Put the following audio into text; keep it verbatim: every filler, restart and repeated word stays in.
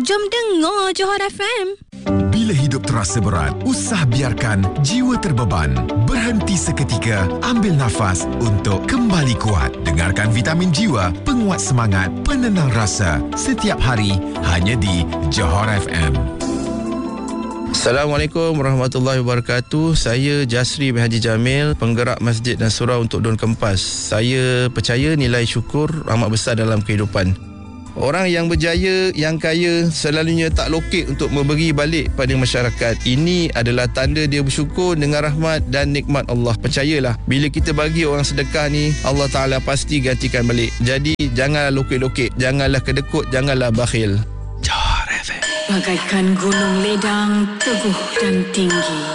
Jom dengar Johor F M. Bila hidup terasa berat, usah biarkan jiwa terbeban. Berhenti seketika, ambil nafas untuk kembali kuat. Dengarkan Vitamin Jiwa, penguat semangat, penenang rasa. Setiap hari, hanya di Johor F M. Assalamualaikum warahmatullahi wabarakatuh. Saya Jasri bin Haji Jamil, penggerak Masjid dan Surau untuk Daun Kempas. Saya percaya nilai syukur amat besar dalam kehidupan. Orang yang berjaya, yang kaya, selalunya tak lokek untuk memberi balik pada masyarakat. Ini adalah tanda dia bersyukur dengan rahmat dan nikmat Allah. Percayalah, bila kita bagi orang sedekah ni, Allah Ta'ala pasti gantikan balik. Jadi, janganlah lokek-lokek, janganlah kedekut, janganlah bakhil. Bagaikan gunung ledang, teguh dan tinggi,